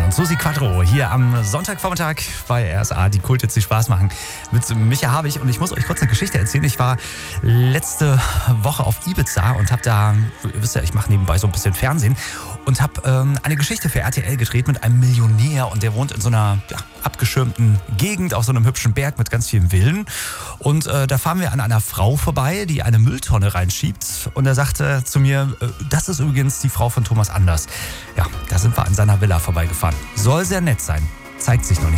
und Susi Quattro hier am Sonntagvormittag bei RSA, die Kulthits, die Spaß machen, mit Micha Habich. Und ich muss euch kurz eine Geschichte erzählen. Ich war letzte Woche auf Ibiza und habe da, ihr wisst ja, ich mache nebenbei so ein bisschen Fernsehen und habe eine Geschichte für RTL gedreht mit einem Millionär und der wohnt in so einer abgeschirmten Gegend auf so einem hübschen Berg mit ganz vielen Villen. Und da fahren wir an einer Frau vorbei, die eine Mülltonne reinschiebt und er sagte zu mir, das ist übrigens die Frau von Thomas Anders. Ja, da sind wir an seiner Villa vorbeigefahren. Soll sehr nett sein, zeigt sich noch nicht so.